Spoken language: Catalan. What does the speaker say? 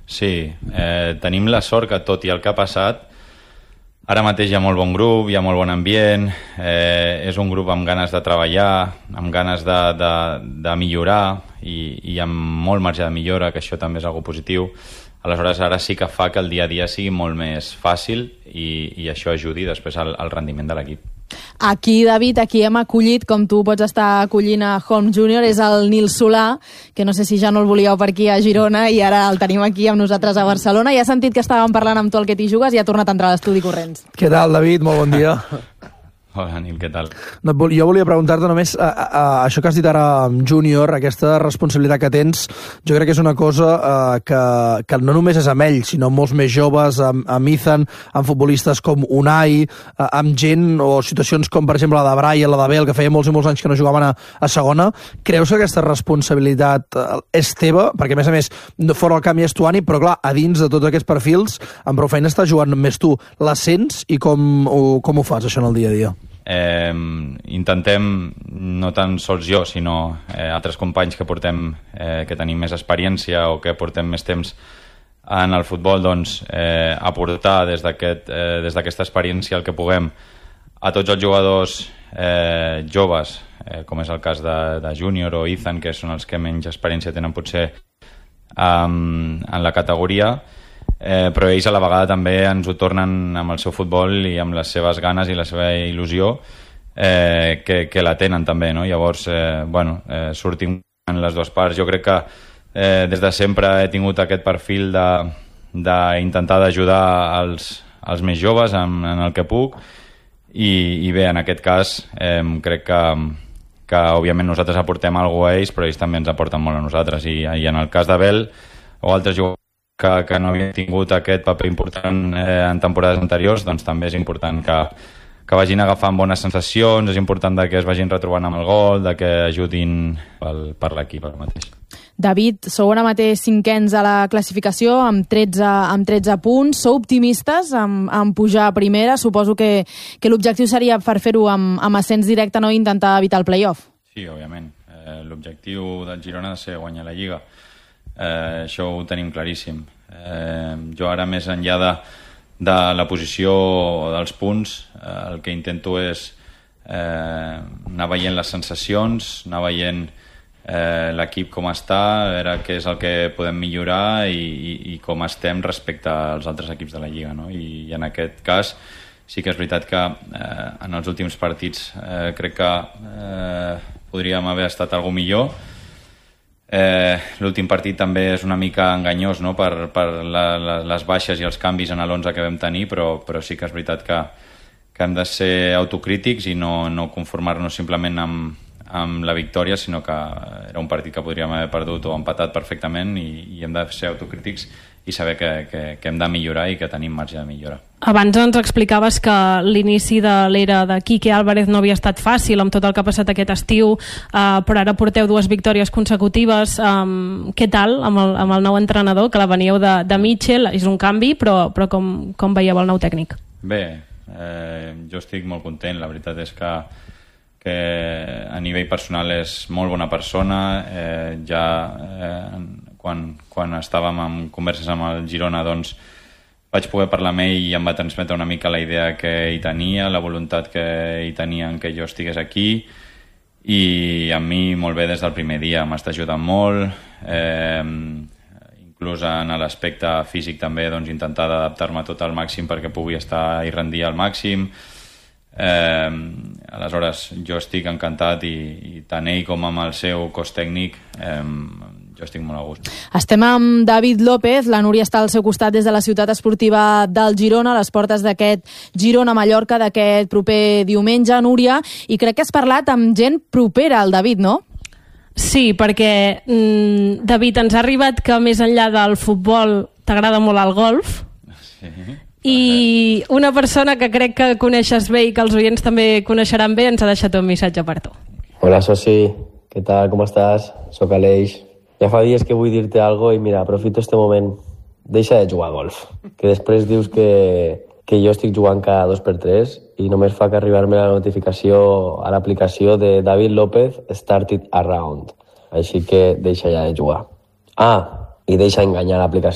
Sí, tenim la sort que tot i el que ha passat, ara mateix hi ha molt bon grup, hi ha molt bon ambient, és un grup amb ganes de treballar, amb ganes de millorar i amb molt marge de millora, que això també és algo positiu. Aleshores, ara sí que fa que el dia a dia sigui molt més fàcil i això ajudi després al rendiment de l'equip. Aquí, David, aquí hem acollit, com tu pots estar acollint a Holmes Júnior, és el Nil Solà, que no sé si ja no el volíeu per aquí a Girona i ara el tenim aquí amb nosaltres a Barcelona. Ja has sentit que estàvem parlant amb tu el que t'hi jugues i ha tornat a entrar a l'estudi corrents. Què tal, David? Molt bon dia. Hola, Nil, què tal? No, jo volia preguntar-te només això que has dit ara amb Júnior, aquesta responsabilitat que tens, jo crec que és una cosa que no només és amb ell, sinó amb molts més joves, amb Ethan, amb futbolistes com Unai, amb gent o situacions com, per exemple, la de Brian, la de Bel, que feia molts i molts anys que no jugaven a segona. Creus que aquesta responsabilitat és teva? Perquè, a més, fora el camp hi és Tuani, però, clar, a dins de tots aquests perfils, amb prou feina estàs jugant més tu. La sents i com ho fas, això, en el dia a dia? Intentem, no tan sols jo, sinó altres companys que tenim més experiència o que portem més temps en el futbol, doncs aportar des d'aquesta experiència el que puguem a tots els jugadors joves, com és el cas de Júnior o Ethan, que són els que menys experiència tenen potser en la categoria, però ells a la vegada també ens ho tornen amb el seu futbol i amb les seves ganes i la seva il·lusió que la tenen també, no? Llavors, sortim en les dues parts. Jo crec que des de sempre he tingut aquest perfil d'intentar d'ajudar els més joves en el que puc i bé, en aquest cas crec que òbviament nosaltres aportem alguna cosa a ells, però ells també ens aporten molt a nosaltres i en el cas de Bel o altres jugadors que no havien tingut aquest paper important en temporades anteriors, doncs també és important que vagin agafant bones sensacions, és important que es vagin retrobant amb el gol, que ajudin per l'equip ara mateix. David, sou ara mateix cinquens a la classificació amb 13 punts. Sou optimistes en pujar a primera? Suposo que l'objectiu seria per fer-ho amb ascens directe, no intentar evitar el play-off. Sí, òbviament. L'objectiu del Girona ha de ser guanyar la Lliga. Això ho tenim claríssim. Jo ara, més enllà de la posició dels punts, el que intento és anar veient les sensacions, anar veient l'equip com està, a veure què és el que podem millorar i com estem respecte als altres equips de la Lliga, no? I en aquest cas sí que és veritat que en els últims partits crec que podríem haver estat alguna millor. L'últim partit també és una mica enganyós, no? per les baixes i els canvis en l'11 que vam tenir, però sí que és veritat que hem de ser autocrítics i no conformar-nos simplement amb la victòria, sinó que era un partit que podríem haver perdut o empatat perfectament i hem de ser autocrítics i saber que hem de millorar i que tenim marge de millora. Abans ens explicaves que l'inici de l'era de Quique Álvarez no havia estat fàcil amb tot el que ha passat aquest estiu, però ara porteu 2 victòries consecutives. Què tal amb el nou entrenador, que la veníeu de Mitchell? És un canvi, però com veieu el nou tècnic? Bé, jo estic molt content. La veritat és que a nivell personal és molt bona persona. Quan estàvem en converses amb el Girona, doncs vaig poder parlar amb ell i em va transmetre una mica la idea que ell tenia, la voluntat que ell tenia en que jo estigués aquí, i a mi molt bé des del primer dia. M'està ajudant molt, inclús en l'aspecte físic també, doncs intentar d'adaptar-me tot al màxim perquè pugui estar i rendir al màxim. Aleshores jo estic encantat i tant ell com amb el seu cos tècnic jo estic molt a gust. Estem amb David López, la Núria està al seu costat des de la ciutat esportiva del Girona, a les portes d'aquest Girona-Mallorca d'aquest proper diumenge, Núria, i crec que has parlat amb gent propera al David, no? Sí, perquè David, ens ha arribat que més enllà del futbol t'agrada molt el golf. Sí. I una persona que crec que coneixes bé i que els oients també coneixeran bé ens ha deixat un missatge per tu. Hola, Sosi, què tal, com estàs? Soc Aleix. Ja fa dies que vull dir-te alguna cosa i mira, aprofito este moment. Deixa de jugar a golf, que després dius que jo estic jugant cada 2x3 i només fa que arribar-me la notificació a l'aplicació de David López Started a Round. Així que deixa ja de jugar. I deixa enganyar l'aplicació.